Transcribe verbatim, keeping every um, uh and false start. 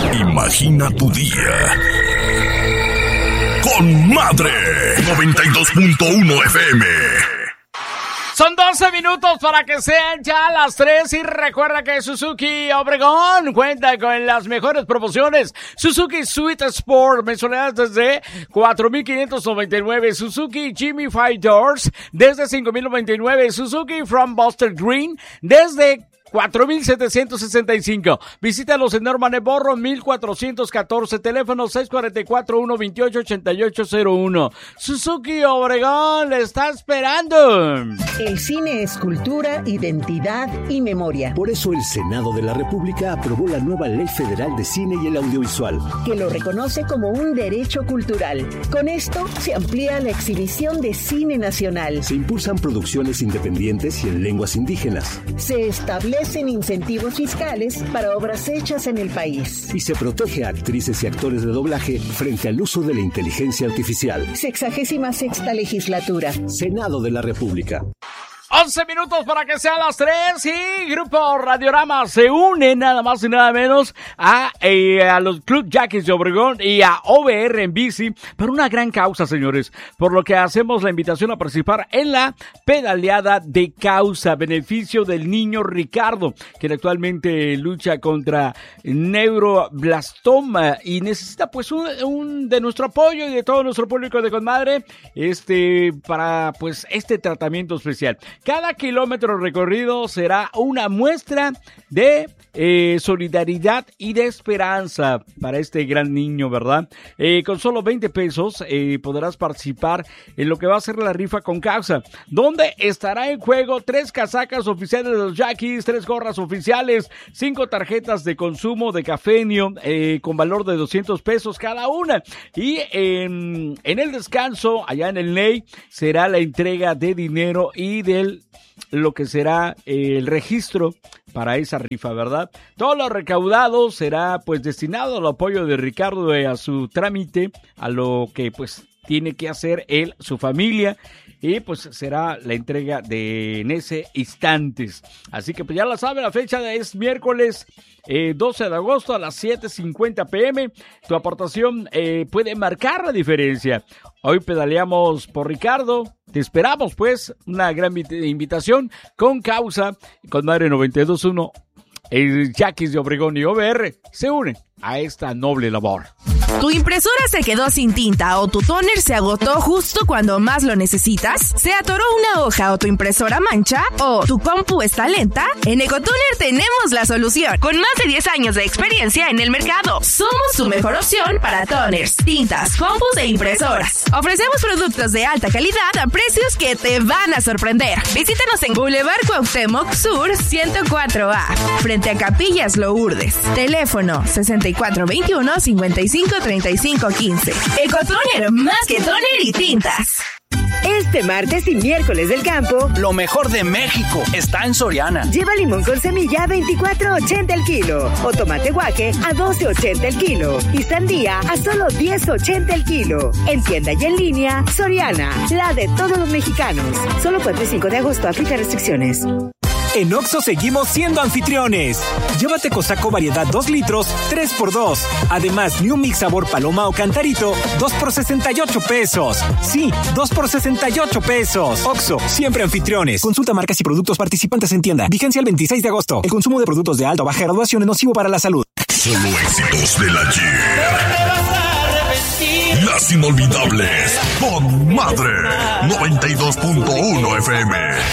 Imagina tu día con Madre noventa y dos punto uno F M. Son doce minutos para que sean ya las tres y recuerda que Suzuki Obregón cuenta con las mejores promociones. Suzuki Sweet Sport, mensualidades desde cuatro mil quinientos noventa y nueve. Suzuki Jimmy Five Doors desde cinco mil noventa y nueve. Suzuki From Buster Green desde cuatro mil setecientos sesenta y cinco. Visítalos en Norma Neborro mil cuatrocientos catorce, teléfono seis cuatro cuatro, uno dos ocho, ocho ocho cero uno. Suzuki Obregón le está esperando. El cine es cultura, identidad y memoria. Por eso el Senado de la República aprobó la nueva Ley Federal de Cine y el Audiovisual, que lo reconoce como un derecho cultural. Con esto se amplía la exhibición de cine nacional. Se impulsan producciones independientes y en lenguas indígenas. Se establece en incentivos fiscales para obras hechas en el país. Y se protege a actrices y actores de doblaje frente al uso de la inteligencia artificial. Sexagésima sexta legislatura. Senado de la República. once minutos para que sean las tres y Grupo Radiorama se une nada más y nada menos a, eh, a los Club Yaquis de Obregón y a O V R en bici por una gran causa, señores, por lo que hacemos la invitación a participar en la pedaleada de causa, beneficio del niño Ricardo, quien actualmente lucha contra neuroblastoma y necesita pues un, un de nuestro apoyo y de todo nuestro público de Conmadre este para pues este tratamiento especial. Cada kilómetro recorrido será una muestra de eh, solidaridad y de esperanza para este gran niño, ¿verdad? Eh, con solo veinte pesos eh, podrás participar en lo que va a ser la rifa con causa, donde estará en juego tres casacas oficiales de los Yaquis, tres gorras oficiales, cinco tarjetas de consumo de Cafenio eh, con valor de doscientos pesos cada una. Y eh, en el descanso, allá en el N E I, será la entrega de dinero y del lo que será eh, el registro para esa rifa, ¿verdad? Todo lo recaudado será pues destinado al apoyo de Ricardo eh, a su trámite, a lo que pues tiene que hacer él, su familia, y pues será la entrega de en ese instantes. Así que pues ya la sabe, la fecha es miércoles eh, doce de agosto a las siete cincuenta pm. Tu aportación eh, puede marcar la diferencia. Hoy pedaleamos por Ricardo. Te esperamos pues, una gran invitación con causa, con Madre noventa y dos punto uno. El Yaquis de Obregón y O V R se unen a esta noble labor. ¿Tu impresora se quedó sin tinta o tu tóner se agotó justo cuando más lo necesitas? ¿Se atoró una hoja o tu impresora mancha? ¿O tu compu está lenta? En Ecotoner tenemos la solución. Con más de diez años de experiencia en el mercado, somos tu mejor opción para toners, tintas, compus e impresoras. Ofrecemos productos de alta calidad a precios que te van a sorprender. Visítanos en Boulevard Cuauhtémoc Sur ciento cuatro A, frente a Capillas Lourdes. Teléfono sesenta y cuatro veintiuno, cincuenta y cinco treinta y cinco quince. Ecotoner, más que toner y tintas. Este martes y miércoles del campo, lo mejor de México está en Soriana. Lleva limón con semilla a veinticuatro ochenta el kilo, o tomate guaque a doce ochenta el kilo, y sandía a solo diez ochenta el kilo. En tienda y en línea, Soriana, la de todos los mexicanos. Solo cuatro y cinco de agosto, aplica restricciones. En Oxxo seguimos siendo anfitriones. Llévate Cosaco variedad dos litros, tres por dos. Además, New Mix sabor paloma o cantarito, dos por sesenta y ocho pesos. Sí, dos por sesenta y ocho pesos. Oxxo, siempre anfitriones. Consulta marcas y productos participantes en tienda. Vigencia el veintiséis de agosto. El consumo de productos de alta o baja graduación es nocivo para la salud. Solo éxitos del ayer. Las inolvidables con Madre noventa y dos punto uno F M.